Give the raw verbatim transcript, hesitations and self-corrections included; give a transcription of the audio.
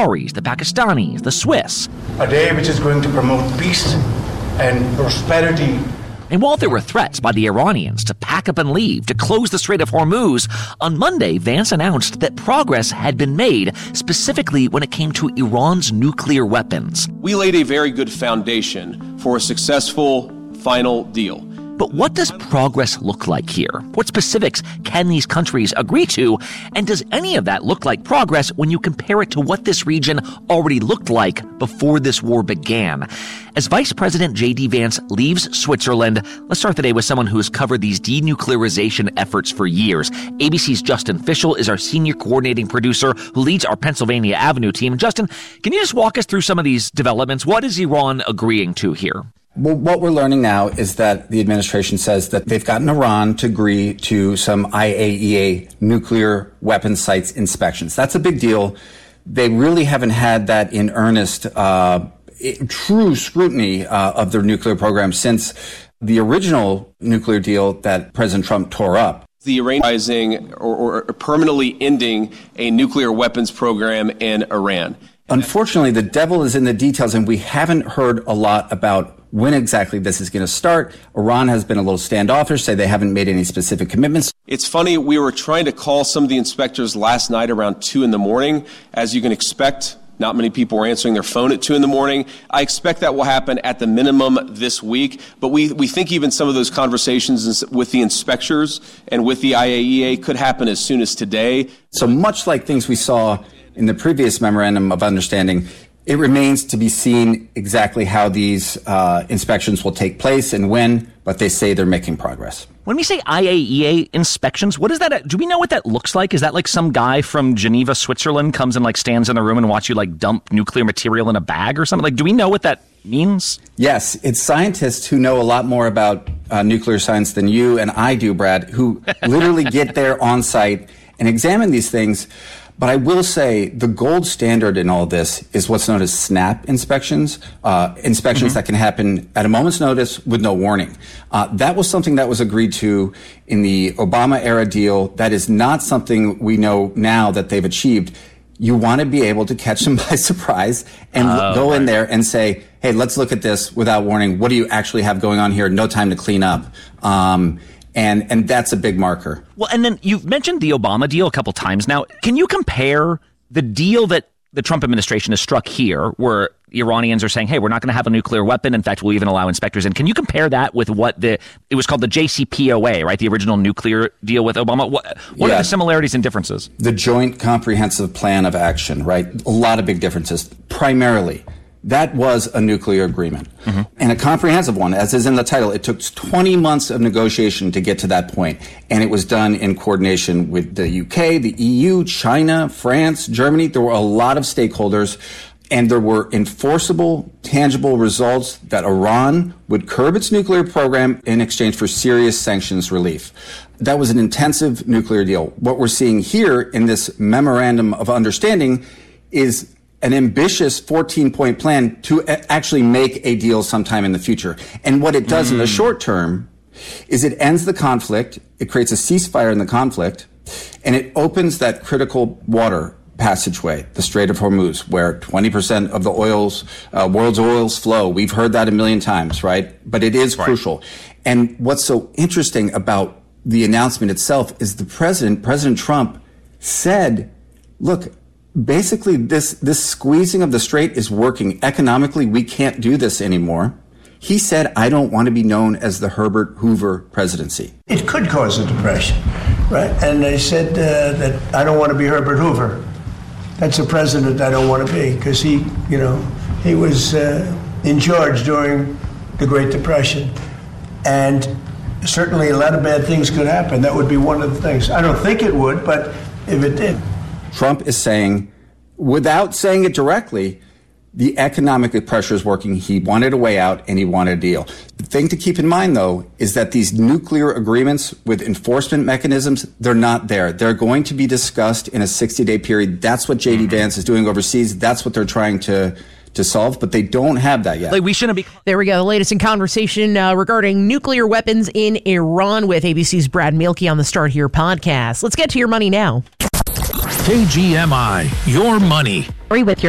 Qataris, the Pakistanis, the Swiss. A day which is going to promote peace and prosperity. And while there were threats by the Iranians to pack up and leave, to close the Strait of Hormuz, on Monday, Vance announced that progress had been made, specifically when it came to Iran's nuclear weapons. We laid a very good foundation for a successful final deal. But what does progress look like here? What specifics can these countries agree to? And does any of that look like progress when you compare it to what this region already looked like before this war began? As Vice President J D. Vance leaves Switzerland, let's start the day with someone who has covered these denuclearization efforts for years. A B C's Justin Fischel is our senior coordinating producer who leads our Pennsylvania Avenue team. And Justin, can you just walk us through some of these developments? What is Iran agreeing to here? Well, what we're learning now is that the administration says that they've gotten Iran to agree to some I A E A nuclear weapons sites inspections. That's a big deal. They really haven't had that in earnest, uh, true scrutiny uh, of their nuclear program since the original nuclear deal that President Trump tore up. The Iranian or, or permanently ending a nuclear weapons program in Iran. Unfortunately, the devil is in the details, and we haven't heard a lot about when exactly this is going to start. Iran has been a little standoffish, say they haven't made any specific commitments. It's funny, we were trying to call some of the inspectors last night around two in the morning. As you can expect, not many people were answering their phone at two in the morning. I expect that will happen at the minimum this week. But we, we think even some of those conversations with the inspectors and with the I A E A could happen as soon as today. So much like things we saw in the previous memorandum of understanding, it remains to be seen exactly how these uh, inspections will take place and when, but they say they're making progress. When we say I A E A inspections, what is that? Do we know what that looks like? Is that like some guy from Geneva, Switzerland comes and like stands in the room and watch you like dump nuclear material in a bag or something? Like, do we know what that means? Yes, it's scientists who know a lot more about uh, nuclear science than you and I do, Brad, who literally get there on site and examine these things. But I will say the gold standard in all this is what's known as SNAP inspections, uh, inspections mm-hmm. that can happen at a moment's notice with no warning. Uh, that was something that was agreed to in the Obama era deal. That is not something we know now that they've achieved. You want to be able to catch them by surprise and oh, go right. in there and say, hey, let's look at this without warning. What do you actually have going on here? No time to clean up. Um, And and that's a big marker. Well, and then you've mentioned the Obama deal a couple times now. Can you compare the deal that the Trump administration has struck here, where the Iranians are saying, hey, we're not going to have a nuclear weapon. In fact, we'll even allow inspectors in. Can you compare that with what the, it was called the J C P O A, right? The original nuclear deal with Obama. What, what yeah. are the similarities and differences? The Joint Comprehensive Plan of Action, right? A lot of big differences. Primarily, that was a nuclear agreement, mm-hmm. and a comprehensive one, as is in the title. It took twenty months of negotiation to get to that point, and it was done in coordination with the U K, the E U, China, France, Germany. There were a lot of stakeholders, and there were enforceable, tangible results that Iran would curb its nuclear program in exchange for serious sanctions relief. That was an intensive nuclear deal. What we're seeing here in this memorandum of understanding is an ambitious fourteen-point plan to actually make a deal sometime in the future. And what it does mm. in the short term is it ends the conflict, it creates a ceasefire in the conflict, and it opens that critical water passageway, the Strait of Hormuz, where twenty percent of the oils, uh, world's oils flow. We've heard that a million times, right? But it is right. crucial. And what's so interesting about the announcement itself is the president, President Trump, said, look, basically, this, this squeezing of the strait is working. Economically, we can't do this anymore. He said, I don't want to be known as the Herbert Hoover presidency. It could cause a depression, right? And they said uh, that I don't want to be Herbert Hoover. That's a president I don't want to be, because he, you know, he was uh, in charge during the Great Depression. And certainly a lot of bad things could happen. That would be one of the things. I don't think it would, but if it did. Trump is saying, without saying it directly, the economic pressure is working. He wanted a way out and he wanted a deal. The thing to keep in mind, though, is that these nuclear agreements with enforcement mechanisms, they're not there. They're going to be discussed in a sixty-day period. That's what J D. Vance is doing overseas. That's what they're trying to to solve, but they don't have that yet. Like, we shouldn't be. There we go. The latest in conversation uh, regarding nuclear weapons in Iran with A B C's Brad Mielke on the Start Here podcast. Let's get to your money now. K G M I, your money. With your